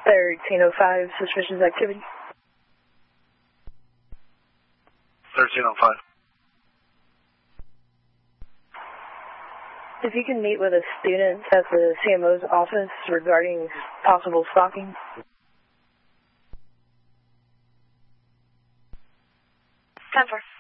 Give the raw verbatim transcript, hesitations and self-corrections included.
thirteen oh five, suspicious activity. thirteen oh five. If you can meet with a student at the C M O's office regarding possible stalking. ten four.